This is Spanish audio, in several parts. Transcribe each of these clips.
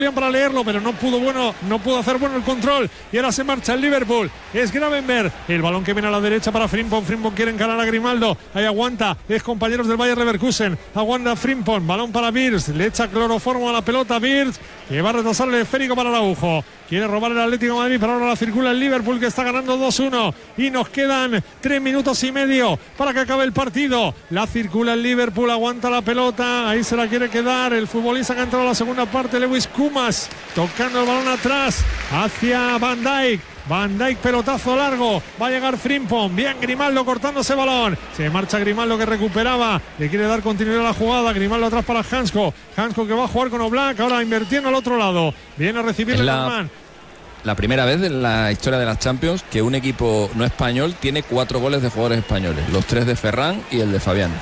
para leerlo, pero no pudo hacer bueno el control, y ahora se marcha el Liverpool. Es Gravenberch, el balón que viene a la derecha para Frimpong quiere encarar a Grimaldo, ahí aguanta, es compañeros del Bayer Leverkusen, aguanta Frimpong, balón para Wirtz, le echa cloroformo a la pelota Wirtz, que va a retrasar el esférico para Araujo, quiere robar el Atlético de Madrid, pero ahora la circula el Liverpool, que está ganando 2-1 y nos quedan 3 minutos y medio para que acabe el partido. La circula el Liverpool, aguanta la pelota, ahí se la quiere quedar el futbolista que ha entrado a la segunda parte, Lewis Kumas, tocando el balón atrás hacia Van Dijk. Van Dijk, pelotazo largo, va a llegar Frimpong, bien Grimaldo cortando ese balón, se marcha Grimaldo que recuperaba, le quiere dar continuidad a la jugada, Grimaldo atrás para Hansko que va a jugar con Oblak, ahora invirtiendo al otro lado, viene a recibirle Norman. La primera vez en la historia de las Champions que un equipo no español tiene 4 goles de jugadores españoles, los 3 de Ferran y el de Fabián.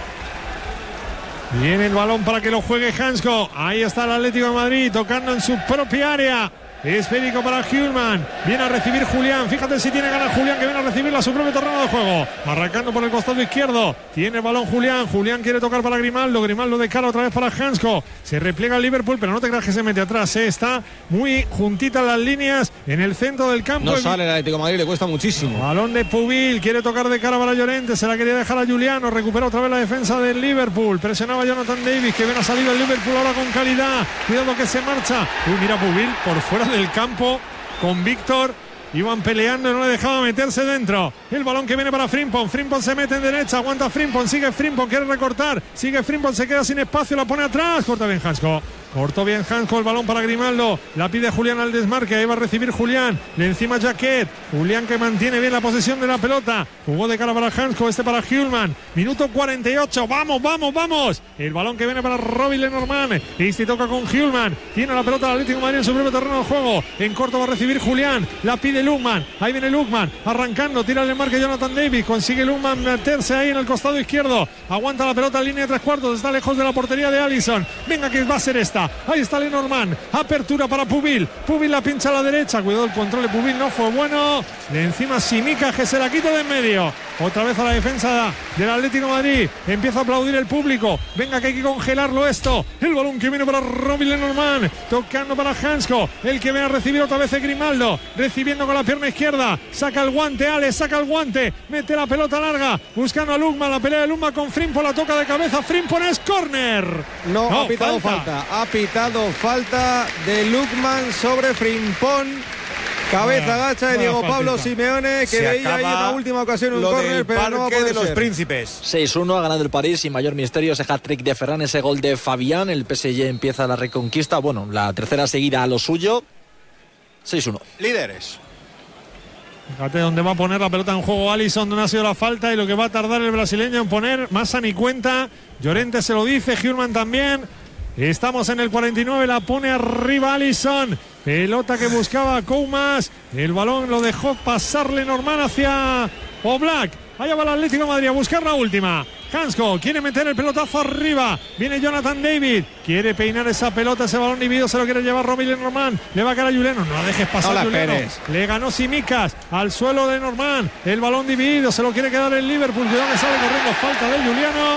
Viene el balón para que lo juegue Hansko, ahí está el Atlético de Madrid tocando en su propia área. Esférico para Hjulmand, viene a recibir Julián, fíjate si tiene ganas Julián, que viene a recibirla a su propio terreno de juego, arrancando por el costado izquierdo, tiene el balón Julián quiere tocar para Grimaldo de cara otra vez para Hansko, se repliega el Liverpool, pero no te creas que se mete atrás, está muy juntita las líneas en el centro del campo. No sale el Atlético de Madrid, le cuesta muchísimo. Balón de Pubil, quiere tocar de cara para Llorente, se la quería dejar a Juliano, recupera otra vez la defensa del Liverpool, presionaba Jonathan Davis, que viene a salir el Liverpool ahora con calidad, cuidado que se marcha, mira Pubil por fuera del campo con Víctor, iban peleando y no le dejaba meterse dentro. El balón que viene para Frimpong se mete en derecha, aguanta Frimpong, sigue Frimpong, quiere recortar, sigue Frimpong, se queda sin espacio, la pone atrás, corta bien Hansko. Cortó bien Hansko, el balón para Grimaldo, la pide Julián al desmarque, ahí va a recibir Julián, le encima Jaquet, Julián que mantiene bien la posesión de la pelota, jugó de cara para Hansko, para Hjulmand, minuto 48, vamos, el balón que viene para Robin Lenormand, y se toca con Hjulmand, tiene la pelota el Atlético de Madrid en su propio terreno de juego, en corto va a recibir Julián, la pide Lukman, ahí viene Lukman, arrancando, tira el desmarque Jonathan Davis, consigue Lukman meterse ahí en el costado izquierdo, aguanta la pelota en línea de 3/4, está lejos de la portería de Alisson, venga que va a ser esta. Ahí está Lenormand, apertura para Pubil la pincha a la derecha, cuidado el control de Pubil, no fue bueno, de encima Simica que se la quita de en medio, otra vez a la defensa del Atlético de Madrid, empieza a aplaudir el público, venga que hay que congelarlo esto, el balón que viene para Robin Lenormand, tocando para Hansko, el que viene a recibir otra vez es Grimaldo, recibiendo con la pierna izquierda, saca el guante, mete la pelota larga, buscando a Lukman, la pelea de Lukman con Frimpong, la toca de cabeza, Frimpong es córner. No, ha pitado falta de Lukman sobre Frimpong. Cabeza gacha de Diego Pablo Simeone, que veía ahí en la última ocasión un córner, pero no va a poder de los ser. Príncipes. 6-1, ha ganado el París sin mayor misterio, ese hat-trick de Ferran, ese gol de Fabián, el PSG empieza la reconquista, bueno, la tercera seguida a lo suyo, 6-1. Líderes. Fíjate dónde va a poner la pelota en juego Alisson, donde ha sido la falta y lo que va a tardar el brasileño en poner, Massa ni cuenta, Llorente se lo dice, Hjulmand también. Estamos en el 49, la pone arriba Alisson, pelota que buscaba Koumas, el balón lo dejó pasar Lenormand hacia Oblak, allá va el Atlético de Madrid a buscar la última, Hansko quiere meter el pelotazo arriba, viene Jonathan David, quiere peinar esa pelota, ese balón dividido se lo quiere llevar Robin Lenormand, le va a caer a Juliano, no la dejes pasar a Juliano, le ganó Simicas, al suelo de Lenormand, el balón dividido, se lo quiere quedar el Liverpool, cuidado que sale corriendo, falta de Juliano.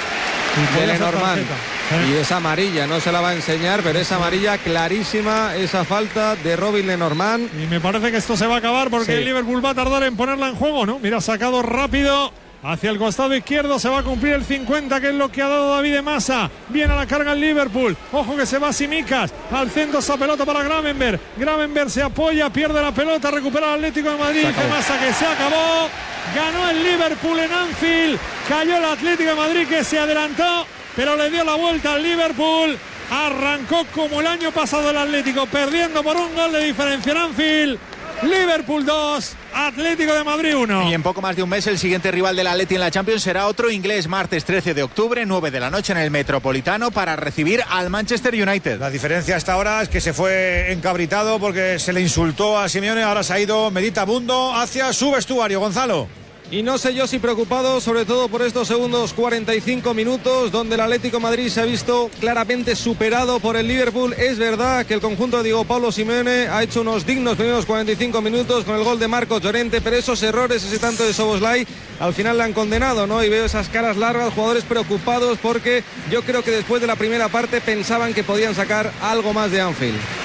De Lenormand. Y esa amarilla, no se la va a enseñar, pero esa amarilla clarísima, esa falta de Robin Lenormand. Y me parece que esto se va a acabar porque el Liverpool va a tardar en ponerla en juego, ¿no? Mira, sacado rápido hacia el costado izquierdo, se va a cumplir el 50, que es lo que ha dado David de Massa. Viene a la carga el Liverpool, ojo que se va Simicas, al centro esa pelota para Gravenberch se apoya, pierde la pelota, recupera el Atlético de Madrid, dice Massa que se acabó, ganó el Liverpool en Anfield, cayó el Atlético de Madrid que se adelantó, pero le dio la vuelta al Liverpool, arrancó como el año pasado el Atlético, perdiendo por un gol de diferencia en Anfield. Liverpool 2, Atlético de Madrid 1. Y en poco más de un mes el siguiente rival del Atleti en la Champions será otro inglés, martes 13 de octubre, 9 de la noche en el Metropolitano, para recibir al Manchester United. La diferencia hasta ahora es que se fue encabritado porque se le insultó a Simeone, ahora se ha ido meditabundo hacia su vestuario. Gonzalo. Y no sé yo si preocupado, sobre todo por estos segundos 45 minutos, donde el Atlético de Madrid se ha visto claramente superado por el Liverpool. Es verdad que el conjunto de Diego Pablo Simeone ha hecho unos dignos primeros 45 minutos con el gol de Marcos Llorente, pero esos errores, ese tanto de Szoboszlai, al final le han condenado, ¿no? Y veo esas caras largas, jugadores preocupados, porque yo creo que después de la primera parte pensaban que podían sacar algo más de Anfield.